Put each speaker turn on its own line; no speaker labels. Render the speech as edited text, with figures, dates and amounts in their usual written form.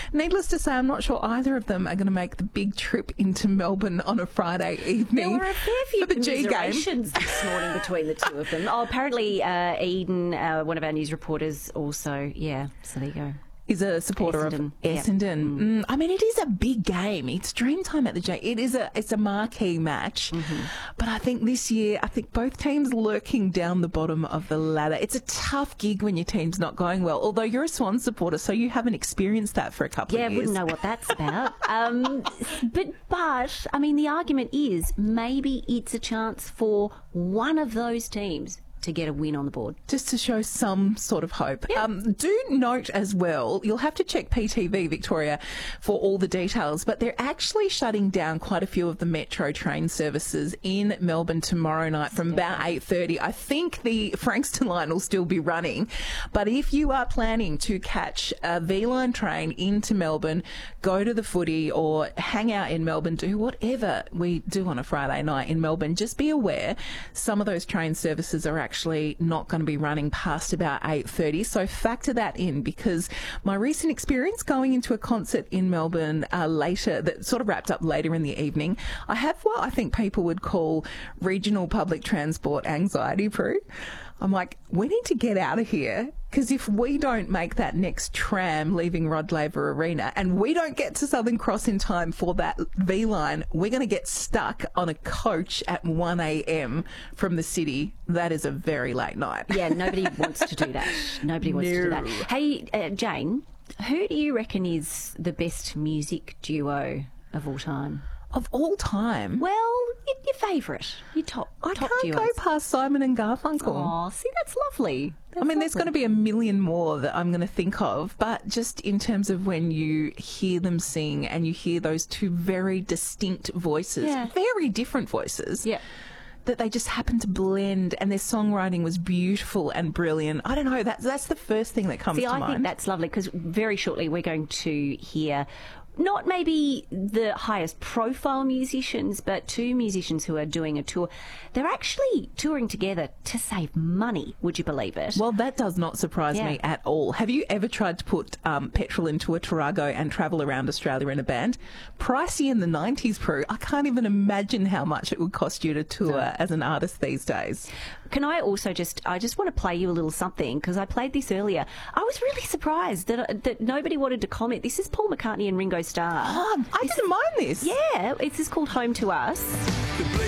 Needless to say, I'm not sure either of them are going to make the big trip into Melbourne on a Friday evening.
There were a fair few
for the G game
commiserations this morning between the two of them. Oh, apparently Eden, one of our news reporters, also. Yeah, so there you go.
Is a supporter of Essendon. I mean, it is a big game. It's dream time at the J. It's a marquee match. But I think this year, both teams lurking down the bottom of the ladder. It's a tough gig when your team's not going well. Although you're a Swans supporter, so you haven't experienced that for a couple of years.
Yeah, wouldn't know what that's about. But I mean, the argument is maybe it's a chance for one of those teams to get a win on the board.
Just to show some sort of hope. Yep. Do note as well, you'll have to check PTV Victoria for all the details, but they're actually shutting down quite a few of the Metro train services in Melbourne tomorrow night from about 8:30. I think the Frankston line will still be running, but if you are planning to catch a V-line train into Melbourne, go to the footy or hang out in Melbourne, do whatever we do on a Friday night in Melbourne, just be aware some of those train services are actually not going to be running past about 8:30, so factor that in, because my recent experience going into a concert in Melbourne later, that sort of wrapped up later in the evening, I have what I think people would call regional public transport anxiety, Prue. I'm like, we need to get out of here, because if we don't make that next tram leaving Rod Laver Arena and we don't get to Southern Cross in time for that V-line, we're going to get stuck on a coach at 1 a.m. from the city. That is a very late night.
Yeah, nobody wants to do that. Nobody wants to do that. Hey, Jane, who do you reckon is the best music duo of all time?
Of all time?
Well, your favourite, your top
I
top
can't
duos.
go past Simon and Garfunkel.
Oh, see, that's lovely.
I mean, there's going to be a million more that I'm going to think of, but just in terms of when you hear them sing and you hear those two very distinct voices, very different voices, that they just happen to blend, and their songwriting was beautiful and brilliant. I don't know, that's the first thing that comes to mind.
I think that's lovely, because very shortly we're going to hear not maybe the highest profile musicians, but two musicians who are doing a tour. They're actually touring together to save money, would you believe it?
Well, that does not surprise me at all. Have you ever tried to put petrol into a Tarago and travel around Australia in a band? Pricey in the 90s, Prue. I can't even imagine how much it would cost you to tour as an artist these days.
Can I also I just want to play you a little something, because I played this earlier. I was really surprised that nobody wanted to comment. This is Paul McCartney and Ringo Starr.
Oh, I didn't mind this.
Yeah, this is called Home to Us.